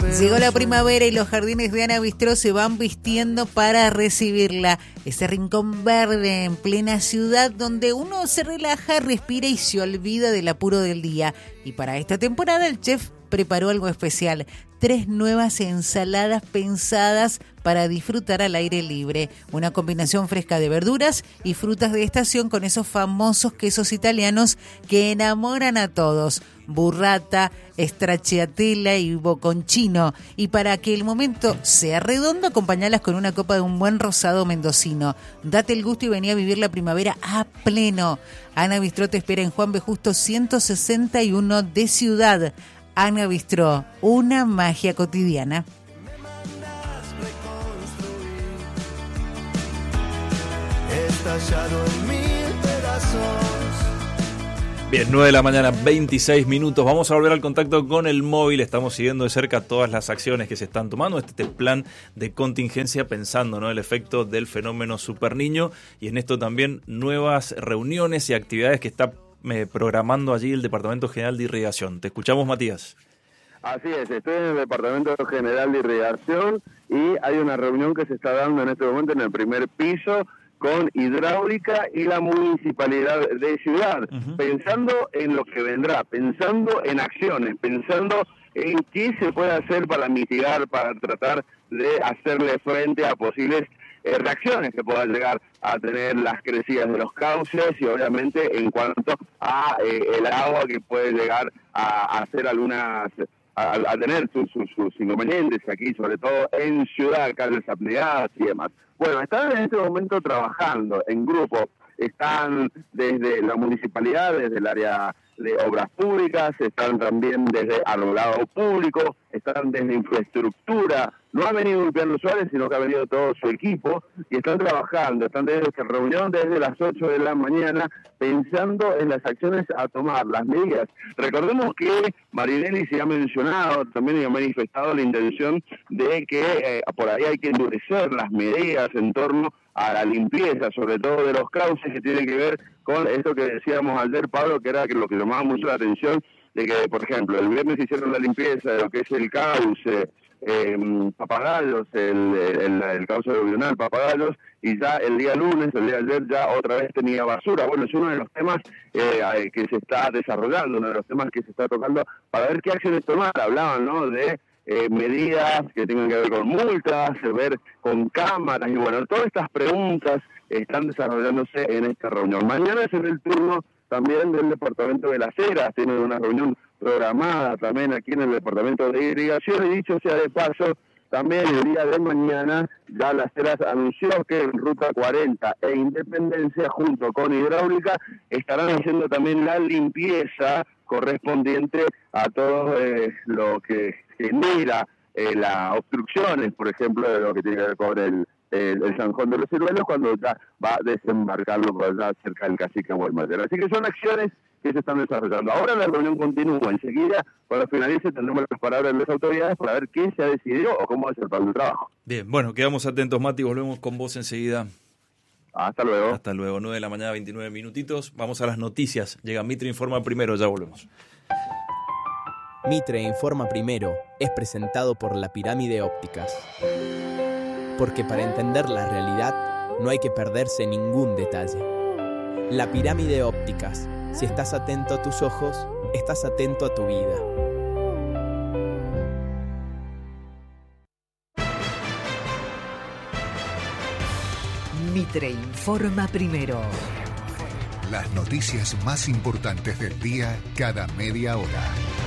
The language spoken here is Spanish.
Llegó la primavera y los jardines de Ana Bistró se van vistiendo para recibirla. Ese rincón verde en plena ciudad donde uno se relaja, respira y se olvida del apuro del día. Y para esta temporada el chef preparó algo especial. 3 nuevas ensaladas pensadas para disfrutar al aire libre. Una combinación fresca de verduras y frutas de estación con esos famosos quesos italianos que enamoran a todos. Burrata, stracciatella y bocconcino. Y para que el momento sea redondo, acompañalas con una copa de un buen rosado mendocino. Date el gusto y vení a vivir la primavera a pleno. Ana Bistró te espera en Juan B. Justo 161 de Ciudad. Ana Bistró, una magia cotidiana. Estallado en 1000 pedazos. Bien, 9 de la mañana, 26 minutos. Vamos a volver al contacto con el móvil. Estamos siguiendo de cerca todas las acciones que se están tomando. Este plan de contingencia pensando, ¿no?, el efecto del fenómeno Superniño. Y en esto también nuevas reuniones y actividades que está programando allí el Departamento General de Irrigación. Te escuchamos, Matías. Así es, estoy en el Departamento General de Irrigación y hay una reunión que se está dando en este momento en el primer piso con Hidráulica y la Municipalidad de Ciudad, pensando en lo que vendrá, pensando en acciones, pensando en qué se puede hacer para mitigar, para tratar de hacerle frente a posibles reacciones que puedan llegar a tener las crecidas de los cauces y obviamente en cuanto a el agua que puede llegar a hacer algunas... A tener sus inconvenientes aquí, sobre todo en Ciudad, calles ampliadas y demás. Bueno, están en este momento trabajando en grupo, están desde la municipalidad, desde el área de obras públicas, están también desde arbolado público, están desde infraestructura. No ha venido Lupiano Suárez, sino que ha venido todo su equipo y están trabajando, están desde esta reunión desde las 8 de la mañana pensando en las acciones a tomar, las medidas. Recordemos que Marinelli se ha mencionado, también ha manifestado la intención de que por ahí hay que endurecer las medidas en torno a la limpieza, sobre todo de los cauces, que tiene que ver con esto que decíamos ayer, Pablo, que era lo que llamaba mucho la atención, de que, por ejemplo, el viernes hicieron la limpieza de lo que es el cauce, Papagayos, el cauce aluvional Papagayos, y ya el día lunes, el día de ayer, ya otra vez tenía basura. Bueno, es uno de los temas que se está desarrollando, uno de los temas que se está tocando para ver qué acciones tomar. Hablaban, ¿no?, de medidas que tengan que ver con multas, ver con cámaras, y bueno, todas estas preguntas están desarrollándose en esta reunión. Mañana es el turno también del Departamento de las Heras, tienen una reunión programada también aquí en el Departamento de Irrigación, y dicho sea de paso, también el día de mañana ya Las Heras anunció que en Ruta 40 e Independencia, junto con Hidráulica, estarán haciendo también la limpieza correspondiente a todo lo que genera las obstrucciones, por ejemplo, de lo que tiene que ver con el San Juan de los Ciruelos, cuando ya va a desembarcarlo por allá cerca del Cacique Guaymallén. Así que son acciones que se están desarrollando. Ahora la reunión continúa. Enseguida, cuando finalice, tendremos las palabras de las autoridades para ver qué se ha decidido o cómo es el plan de trabajo. Bien, bueno, quedamos atentos, Mati. Volvemos con vos enseguida. Hasta luego. Hasta luego, 9 de la mañana, 29 minutitos. Vamos a las noticias. Llega Mitre Informa primero, ya volvemos. Mitre Informa Primero es presentado por La Pirámide Ópticas. Porque para entender la realidad no hay que perderse ningún detalle. La Pirámide Ópticas. Si estás atento a tus ojos, estás atento a tu vida. Mitre Informa Primero. Las noticias más importantes del día cada media hora.